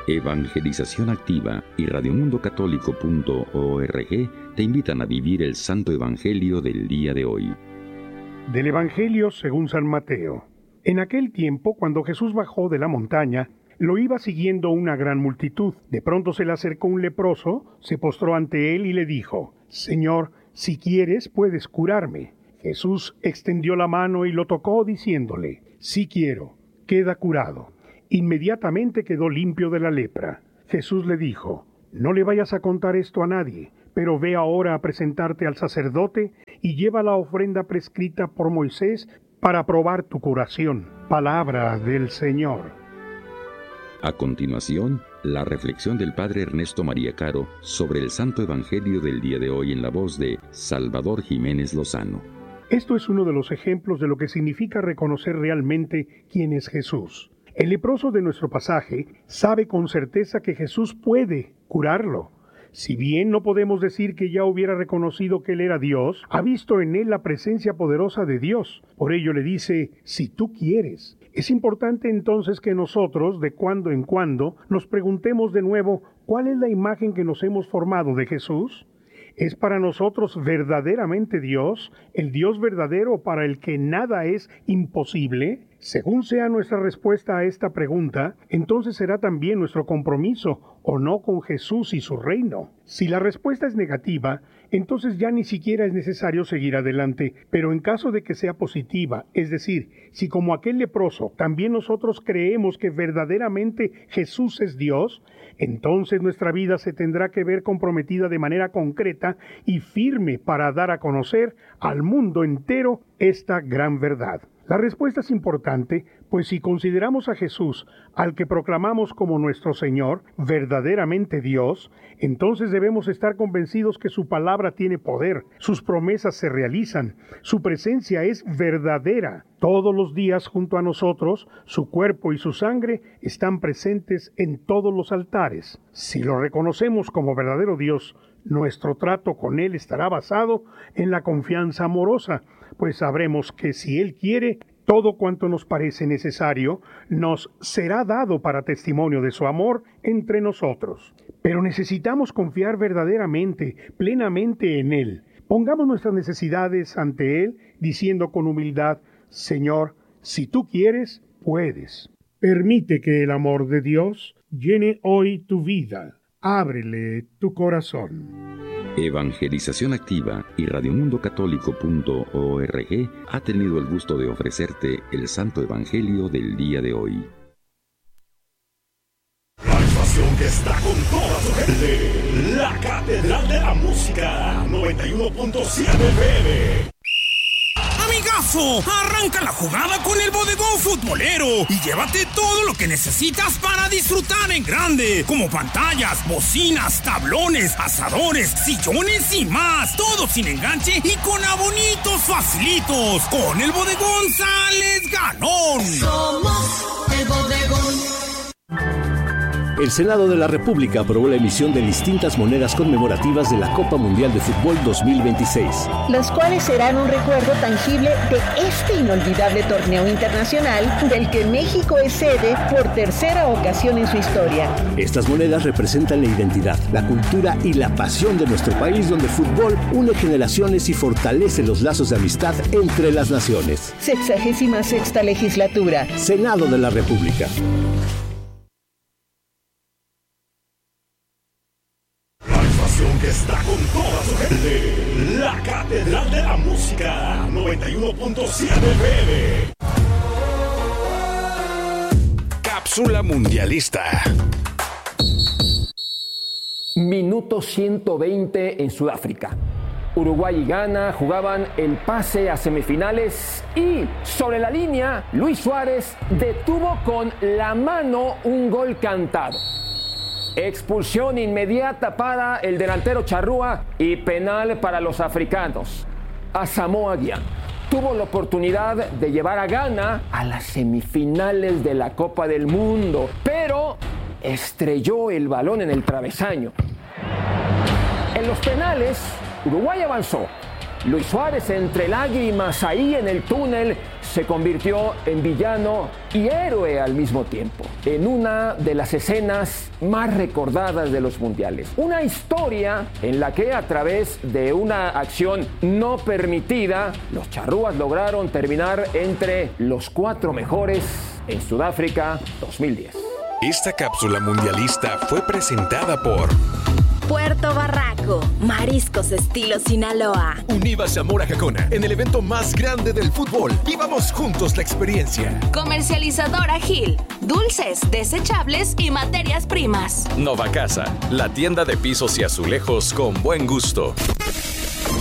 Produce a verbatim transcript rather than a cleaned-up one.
Evangelización Activa y radio mundo católico punto org te invitan a vivir el Santo Evangelio del día de hoy. Del Evangelio según San Mateo. En aquel tiempo, cuando Jesús bajó de la montaña, lo iba siguiendo una gran multitud. De pronto se le acercó un leproso, se postró ante él y le dijo: Señor, si quieres, puedes curarme. Jesús extendió la mano y lo tocó, diciéndole: Sí quiero, queda curado. Inmediatamente quedó limpio de la lepra. Jesús le dijo: No le vayas a contar esto a nadie, pero ve ahora a presentarte al sacerdote y lleva la ofrenda prescrita por Moisés para probar tu curación. Palabra del Señor. A continuación, la reflexión del Padre Ernesto María Caro sobre el Santo Evangelio del día de hoy en la voz de Salvador Jiménez Lozano. Esto es uno de los ejemplos de lo que significa reconocer realmente quién es Jesús. El leproso de nuestro pasaje sabe con certeza que Jesús puede curarlo. Si bien no podemos decir que ya hubiera reconocido que Él era Dios, ha visto en Él la presencia poderosa de Dios. Por ello le dice: si tú quieres. Es importante entonces que nosotros, de cuando en cuando, nos preguntemos de nuevo: ¿cuál es la imagen que nos hemos formado de Jesús? ¿Es para nosotros verdaderamente Dios, el Dios verdadero para el que nada es imposible? Según sea nuestra respuesta a esta pregunta, entonces será también nuestro compromiso o no con Jesús y su reino. Si la respuesta es negativa, entonces ya ni siquiera es necesario seguir adelante, pero en caso de que sea positiva, es decir, si como aquel leproso también nosotros creemos que verdaderamente Jesús es Dios, entonces nuestra vida se tendrá que ver comprometida de manera concreta y firme para dar a conocer al mundo entero esta gran verdad. La respuesta es importante, pues si consideramos a Jesús, al que proclamamos como nuestro Señor, verdaderamente Dios, entonces debemos estar convencidos que su palabra tiene poder, sus promesas se realizan, su presencia es verdadera. Todos los días junto a nosotros, su cuerpo y su sangre están presentes en todos los altares. Si lo reconocemos como verdadero Dios, nuestro trato con Él estará basado en la confianza amorosa, pues sabremos que si Él quiere, todo cuanto nos parece necesario nos será dado para testimonio de su amor entre nosotros. Pero necesitamos confiar verdaderamente, plenamente en Él. Pongamos nuestras necesidades ante Él, diciendo con humildad: Señor, si tú quieres, puedes. Permite que el amor de Dios llene hoy tu vida. Ábrele tu corazón. Evangelización Activa y radio mundo católico punto org ha tenido el gusto de ofrecerte el Santo Evangelio del día de hoy. La estación que está con toda su gente, la Catedral de la Música, noventa y uno punto siete F M. ¡Amigazo! Arranca la jugada con el bodegón futbolero y llévate todo lo que necesitas para disfrutar en grande, como pantallas, bocinas, tablones, asadores, sillones y más, todo sin enganche y con abonitos facilitos. Con el bodegón sales ganón. Somos el bodegón. El Senado de la República aprobó la emisión de distintas monedas conmemorativas de la Copa Mundial de Fútbol dos mil veintiséis. Las cuales serán un recuerdo tangible de este inolvidable torneo internacional del que México es sede por tercera ocasión en su historia. Estas monedas representan la identidad, la cultura y la pasión de nuestro país, donde el fútbol une generaciones y fortalece los lazos de amistad entre las naciones. Sexagésima sexta legislatura. Senado de la República. Que está con toda su gente, la Catedral de la Música, noventa y uno punto siete F M. Cápsula mundialista. Minuto ciento veinte en Sudáfrica. Uruguay y Ghana jugaban el pase a semifinales y sobre la línea Luis Suárez detuvo con la mano un gol cantado. Expulsión inmediata para el delantero charrúa y penal para los africanos. Asamoah Gyan tuvo la oportunidad de llevar a Ghana a las semifinales de la Copa del Mundo, pero estrelló el balón en el travesaño. En los penales, Uruguay avanzó, Luis Suárez, entre lágrimas ahí en el túnel, se convirtió en villano y héroe al mismo tiempo, en una de las escenas más recordadas de los mundiales. Una historia en la que a través de una acción no permitida, los charrúas lograron terminar entre los cuatro mejores en Sudáfrica dos mil diez. Esta cápsula mundialista fue presentada por Puerto Barraco, mariscos estilo Sinaloa. Univa Zamora Jacona, en el evento más grande del fútbol. Vivamos juntos la experiencia. Comercializadora Gil, dulces, desechables y materias primas. Nova Casa, la tienda de pisos y azulejos con buen gusto.